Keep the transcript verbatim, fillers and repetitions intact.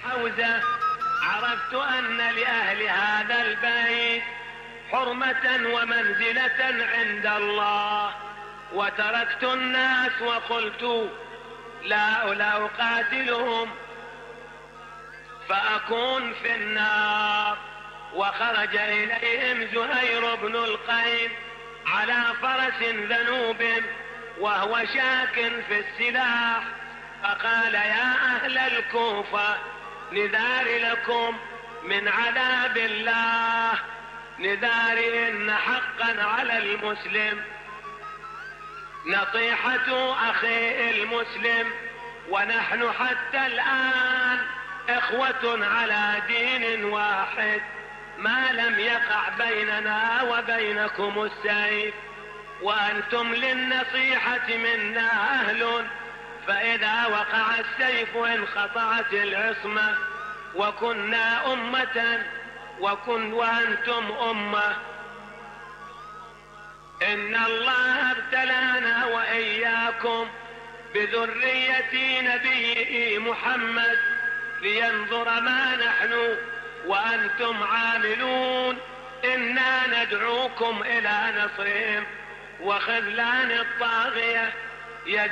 حوزة عرفت أن لأهل هذا البيت حرمة ومنزلة عند الله، وتركت الناس وقلت لا لا أقاتلهم فأكون في النار. وخرج إليهم زهير بن القيم على فرس ذنوب وهو شاك في السلاح، فقال يا أهل الكوفة نذار لكم من عذاب الله، نذار إن حقا على المسلم نصيحة أخيه المسلم، ونحن حتى الآن إخوة على دين واحد ما لم يقع بيننا وبينكم السيف، وأنتم للنصيحة منا أهل، فإذا وقع السيف انقطعت العصمة، وكنا أمة وكن وأنتم أمة. إن الله ابتلانا وإياكم بذرية نبيه محمد لينظر ما نحن وأنتم عاملون. إنا ندعوكم إلى نصرهم وخذلان الطاغية.